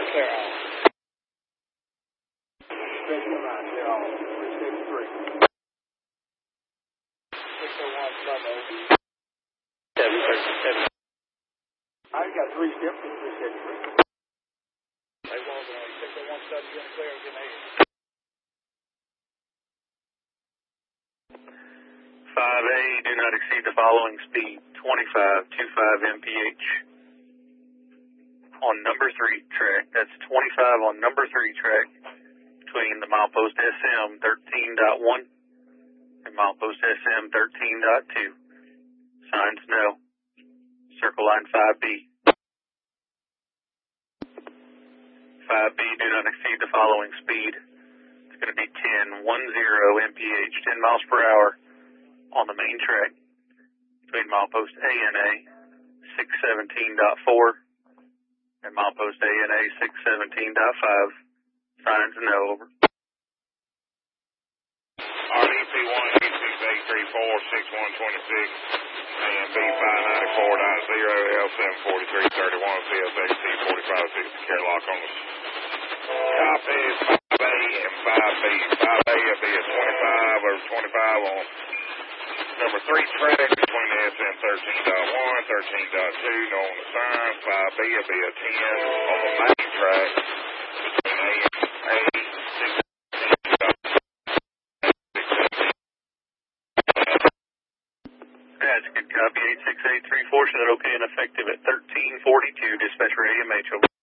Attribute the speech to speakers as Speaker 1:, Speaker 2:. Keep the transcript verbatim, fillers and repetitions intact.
Speaker 1: clear out. Six oh nine, clear all. three six three. six oh one, Sunday. seven thirty-seven. I got three ships in three six three. They won't go. six oh one, Sunday, getting clear, getting eight.
Speaker 2: five A, do not exceed the following speed, twenty-five twenty-five M P H. On number three track, that's twenty-five on number three track, between the milepost S M thirteen point one and milepost S M thirteen point two. Signs no. Circle line five B. five B, do not exceed the following speed. It's going to be ten ten M P H, ten miles per hour on the main track, between milepost A N A six seventeen point four and milepost A N A six seventeen point five. Signs no, over.
Speaker 3: R D P one eight six eight three four six one two six, A M B five ninety-four point zero, L seven forty-three thirty-one, C S X T forty-five sixty, Carlock on the copy. five A and five B. five A will be a twenty-five over twenty-five on number three track between the S M thirteen point one, thirteen point two, no on the sign. five B will be a ten on the main track between A and A six.
Speaker 2: That's a good copy. eight six eight three four, show that okay and effective at thirteen forty-two. Dispatcher A M H.